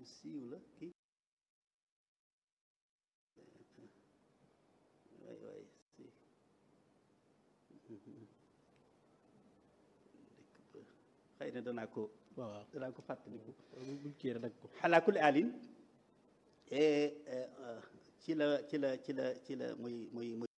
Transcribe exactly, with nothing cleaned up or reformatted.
siiw la kii waay waay si xëy na danaa ko waaw danaa ko fàttaliku buñ kii rek ko xalaa kulli alin ci la ci la ci la ci la muy muy muy